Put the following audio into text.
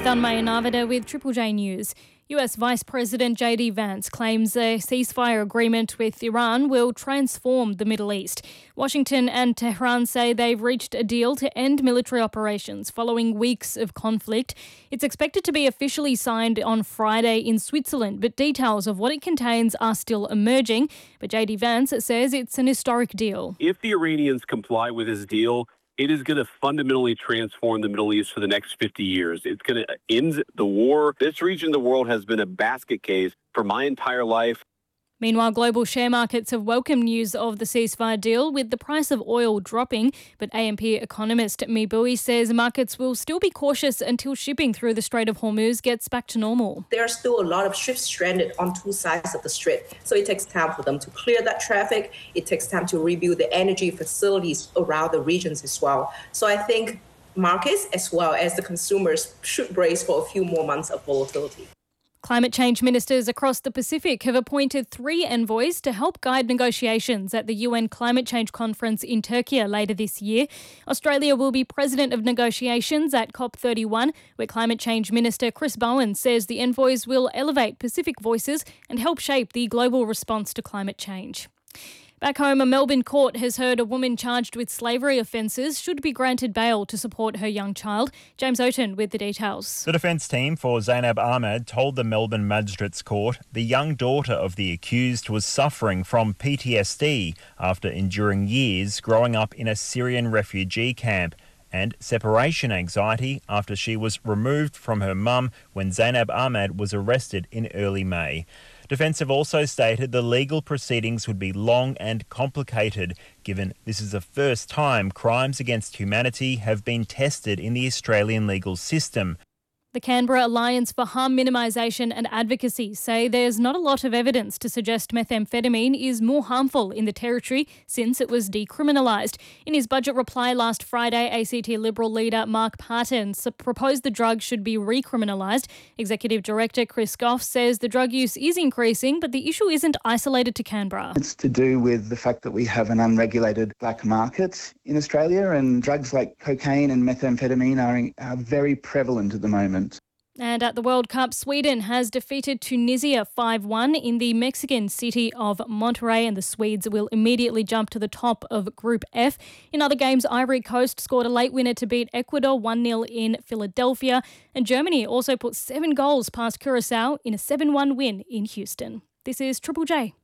Thanmay Navida with Triple J News. US Vice President J.D. Vance claims a ceasefire agreement with Iran will transform the Middle East. Washington and Tehran say they've reached a deal to end military operations following weeks of conflict. It's expected to be officially signed on Friday in Switzerland, but details of what it contains are still emerging. But J.D. Vance says it's an historic deal. If the Iranians comply with this deal, it is going to fundamentally transform the Middle East for the next 50 years. It's going to end the war. This region of the world has been a basket case for my entire life. Meanwhile, global share markets have welcomed news of the ceasefire deal, with the price of oil dropping. But AMP economist Mi Bui says markets will still be cautious until shipping through the Strait of Hormuz gets back to normal. There are still a lot of ships stranded on two sides of the strait, so it takes time for them to clear that traffic. It takes time to rebuild the energy facilities around the regions as well. So I think markets as well as the consumers should brace for a few more months of volatility. Climate change ministers across the Pacific have appointed 3 envoys to help guide negotiations at the UN Climate Change Conference in Turkey later this year. Australia will be president of negotiations at COP31, where Climate Change Minister Chris Bowen says the envoys will elevate Pacific voices and help shape the global response to climate change. Back home, a Melbourne court has heard a woman charged with slavery offences should be granted bail to support her young child. James Oaten with the details. The defence team for Zainab Ahmed told the Melbourne Magistrates Court the young daughter of the accused was suffering from PTSD after enduring years growing up in a Syrian refugee camp, and separation anxiety after she was removed from her mum when Zainab Ahmed was arrested in early May. Defence have also stated the legal proceedings would be long and complicated, given this is the first time crimes against humanity have been tested in the Australian legal system. The Canberra Alliance for Harm Minimisation and Advocacy say there's not a lot of evidence to suggest methamphetamine is more harmful in the Territory since it was decriminalised. In his budget reply last Friday, ACT Liberal leader Mark Parton proposed the drug should be recriminalised. Executive Director Chris Goff says the drug use is increasing, but the issue isn't isolated to Canberra. It's to do with the fact that we have an unregulated black market in Australia, and drugs like cocaine and methamphetamine are very prevalent at the moment. And at the World Cup, Sweden has defeated Tunisia 5-1 in the Mexican city of Monterrey, and the Swedes will immediately jump to the top of Group F. In other games, Ivory Coast scored a late winner to beat Ecuador 1-0 in Philadelphia, and Germany also put 7 goals past Curaçao in a 7-1 win in Houston. This is Triple J.